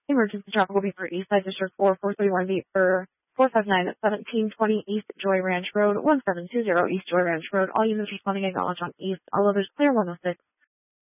Emergency traffic will be for East Side District 4, 431 Beat for 459 at 1720 East Joy Ranch Road, 1720 East Joy Ranch Road. All units responding acknowledge on East. All others clear 106.